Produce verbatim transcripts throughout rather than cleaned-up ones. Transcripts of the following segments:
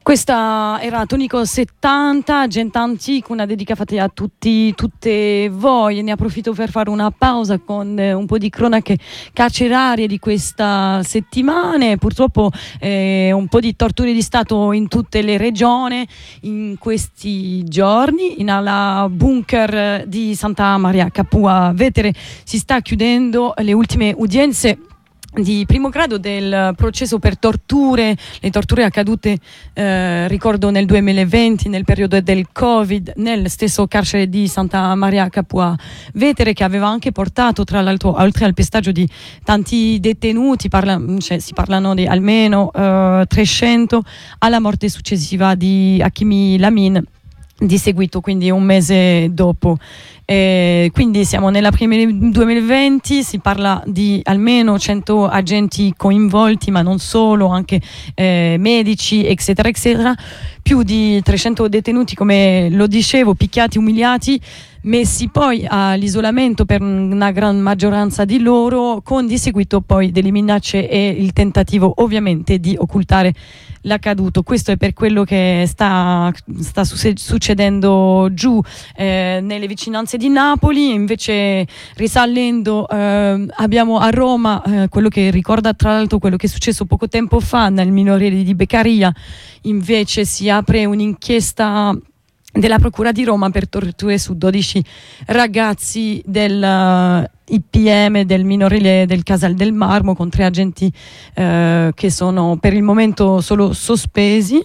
Questa era Tonico settanta, Gente Antique, una dedica fatta a tutti, tutte voi. Ne approfitto per fare una pausa con eh, un po' di cronache carcerarie di questa settimana. Purtroppo eh, un po' di torture di Stato in tutte le regioni in questi giorni. In alla bunker di Santa Maria Capua Vetere si sta chiudendo le ultime udienze di primo grado del processo per torture, le torture accadute eh, ricordo nel duemilaventi nel periodo del Covid nel stesso carcere di Santa Maria Capua Vetere, che aveva anche portato tra l'altro, oltre al pestaggio di tanti detenuti, parla, cioè, si parlano di almeno eh, trecento, alla morte successiva di Hakimi Lamin di seguito, quindi un mese dopo. Eh, quindi siamo nella primavera duemilaventi, si parla di almeno cento agenti coinvolti, ma non solo, anche eh, medici eccetera eccetera, più di trecento detenuti, come lo dicevo, picchiati, umiliati, messi poi all'isolamento per una gran maggioranza di loro, con di seguito poi delle minacce e il tentativo ovviamente di occultare l'accaduto. Questo è per quello che sta, sta succedendo giù eh, nelle vicinanze di Napoli. Invece, risalendo, eh, abbiamo a Roma eh, quello che ricorda tra l'altro quello che è successo poco tempo fa nel minorile di Beccaria. Invece si apre un'inchiesta della Procura di Roma per torture su dodici ragazzi del uh, I P M del minorile del Casal del Marmo, con tre agenti uh, che sono per il momento solo sospesi.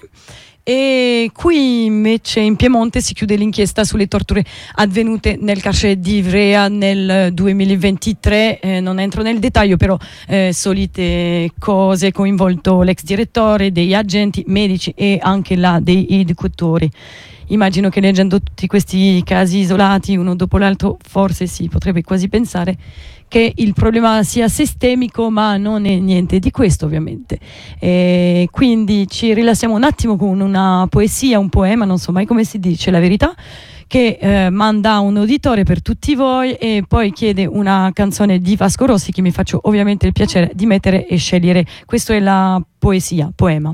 E qui invece in Piemonte si chiude l'inchiesta sulle torture avvenute nel carcere di Ivrea nel duemilaventitré. Eh, non entro nel dettaglio, però eh, solite cose, coinvolto l'ex direttore, degli agenti medici e anche là dei educatori. Immagino che leggendo tutti questi casi isolati uno dopo l'altro forse si potrebbe quasi pensare che il problema sia sistemico, ma non è niente di questo ovviamente. E quindi ci rilassiamo un attimo con una poesia, un poema, non so mai come si dice la verità, che eh, manda un uditore per tutti voi e poi chiede una canzone di Vasco Rossi che mi faccio ovviamente il piacere di mettere e scegliere. Questa è la poesia, poema.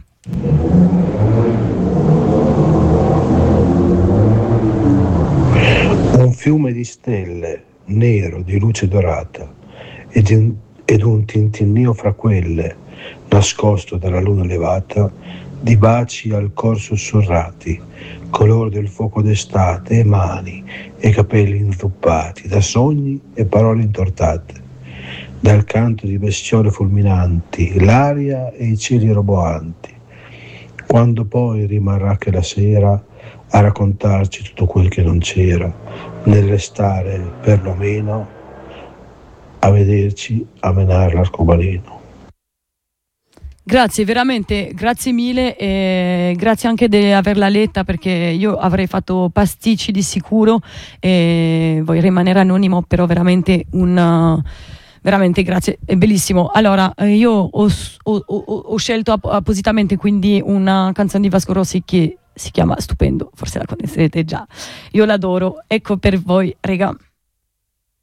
Un fiume di stelle, nero di luce dorata, ed un, ed un tintinnio fra quelle, nascosto dalla luna elevata, di baci al cor sussurrati, color del fuoco d'estate, e mani e capelli inzuppati, da sogni e parole intortate, dal canto di bestiole fulminanti, l'aria e i cieli roboanti. Quando poi rimarrà che la sera a raccontarci tutto quel che non c'era, nel restare perlomeno a vederci a menare l'arcobaleno. Grazie, veramente, grazie mille e grazie anche di averla letta, perché io avrei fatto pasticci di sicuro e voglio rimanere anonimo, però veramente un... veramente grazie, è bellissimo. Allora io ho, ho, ho, ho scelto app- appositamente quindi una canzone di Vasco Rossi che si chiama Stupendo, forse la conoscete già, io l'adoro, ecco per voi, regà.